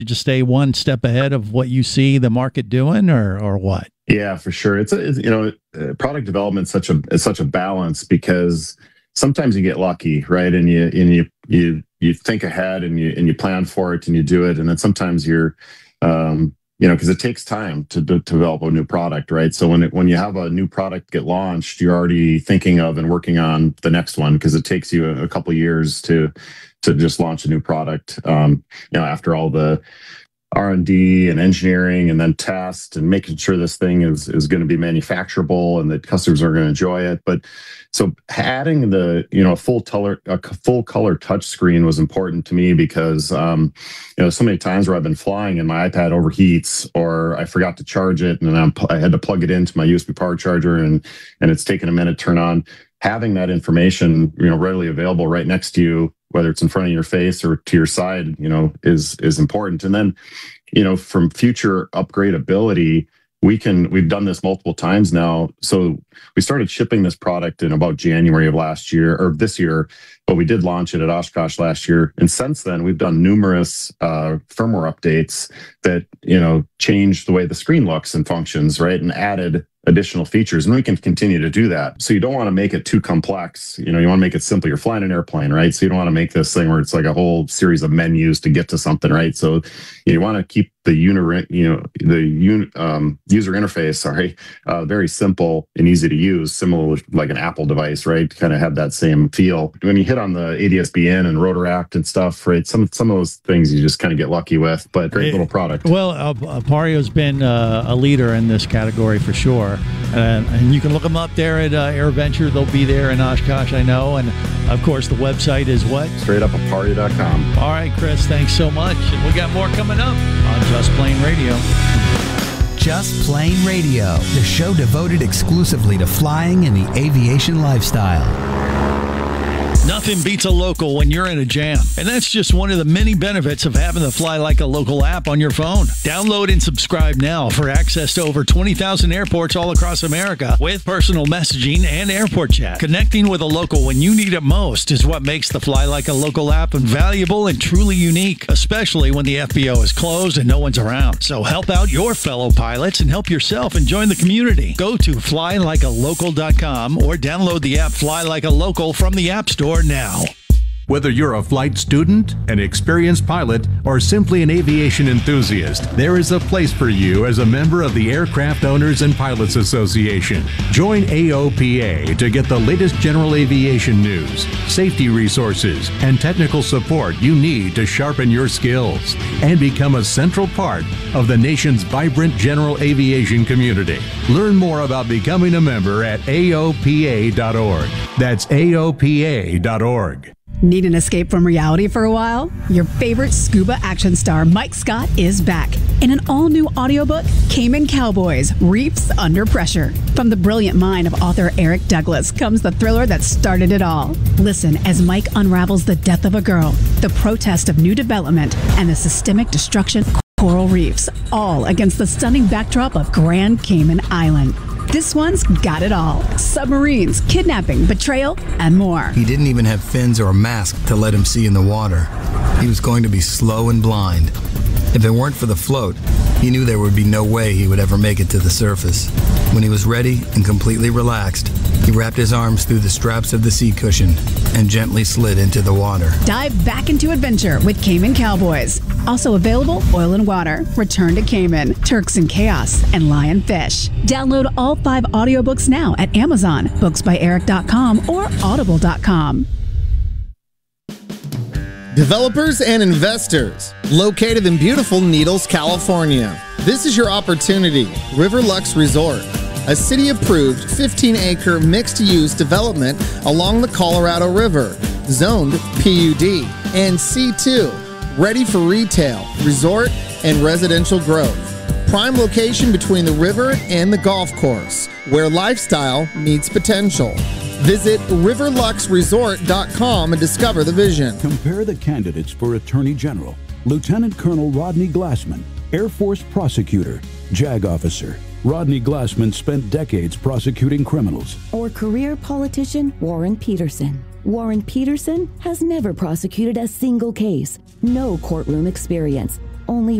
You just stay one step ahead of what you see the market doing, or what? Yeah, for sure. It's product development is such a balance, because sometimes you get lucky, right? And you think ahead and you plan for it and you do it, and then sometimes you're because it takes time to develop a new product, right? So when you have a new product get launched, you're already thinking of and working on the next one, because it takes you a couple years to just launch a new product. After all the R&D and engineering and then test and making sure this thing is going to be manufacturable and that customers are going to enjoy it. But so adding the full color touch screen was important to me, because so many times where I've been flying and my iPad overheats, or I forgot to charge it and then I had to plug it into my USB power charger and it's taken a minute to turn on. Having that information readily available right next to you, whether it's in front of your face or to your side, is important. And then, from future upgradability, we've done this multiple times now. So we started shipping this product in about January of last year, or this year, but we did launch it at Oshkosh last year. And since then, we've done numerous firmware updates that, changed the way the screen looks and functions, right? And added additional features, and we can continue to do that. So you don't want to make it too complex. You want to make it simple. You're flying an airplane, right? So you don't want to make this thing where it's like a whole series of menus to get to something, right? So you want to keep the user interface, very simple and easy to use, similar to like an Apple device, right? To kind of have that same feel. When you hit on the ADS-BN and Rotaract and stuff, right? Some of those things you just kind of get lucky with, but great little product. Well, Apario's been a leader in this category for sure. And you can look them up there at AirVenture. They'll be there in Oshkosh, I know. And, of course, the website is what? StraightUpApario.com. All right, Chris, thanks so much. And we got more coming up on Just Plain Radio. Just Plain Radio, the show devoted exclusively to flying and the aviation lifestyle. Nothing beats a local when you're in a jam. And that's just one of the many benefits of having the Fly Like a Local app on your phone. Download and subscribe now for access to over 20,000 airports all across America with personal messaging and airport chat. Connecting with a local when you need it most is what makes the Fly Like a Local app valuable and truly unique, especially when the FBO is closed and no one's around. So help out your fellow pilots and help yourself and join the community. Go to flylikealocal.com or download the app Fly Like a Local from the App Store now. Whether you're a flight student, an experienced pilot, or simply an aviation enthusiast, there is a place for you as a member of the Aircraft Owners and Pilots Association. Join AOPA to get the latest general aviation news, safety resources, and technical support you need to sharpen your skills and become a central part of the nation's vibrant general aviation community. Learn more about becoming a member at AOPA.org. That's AOPA.org. Need an escape from reality for a while? Your favorite scuba action star, Mike Scott, is back in an all-new audiobook, Cayman Cowboys: Reefs Under Pressure. From the brilliant mind of author Eric Douglas comes the thriller that started it all. Listen as Mike unravels the death of a girl, the protest of new development, and the systemic destruction of coral reefs, all against the stunning backdrop of Grand Cayman Island. This one's got it all. Submarines, kidnapping, betrayal, and more. He didn't even have fins or a mask to let him see in the water. He was going to be slow and blind. If it weren't for the float, he knew there would be no way he would ever make it to the surface. When he was ready and completely relaxed, he wrapped his arms through the straps of the seat cushion and gently slid into the water. Dive back into adventure with Cayman Cowboys. Also available, Oil and Water, Return to Cayman, Turks and Chaos, and Lionfish. Download all 5 audiobooks now at Amazon, booksbyeric.com, or audible.com. Developers and investors, located in beautiful Needles, California. This is your opportunity. Riverlux Resort, a city-approved 15-acre mixed-use development along the Colorado River, zoned PUD and C2, ready for retail, resort, and residential growth. Prime location between the river and the golf course, where lifestyle meets potential. Visit riverluxresort.com and discover the vision. Compare the candidates for Attorney General. Lieutenant Colonel Rodney Glassman, Air Force prosecutor, JAG officer. Rodney Glassman spent decades prosecuting criminals. Or career politician Warren Peterson. Warren Peterson has never prosecuted a single case. No courtroom experience. only